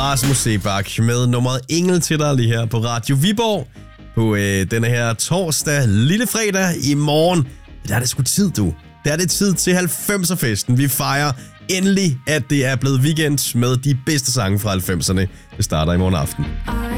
Rasmus Seebach med nummeret Engel til dig lige her på Radio Viborg på denne her torsdag, lille fredag i morgen. Der er det sgu tid, du. Der er det tid til 90'er-festen. Vi fejrer endelig, at det er blevet weekend med de bedste sange fra 90'erne. Det starter i morgen aften.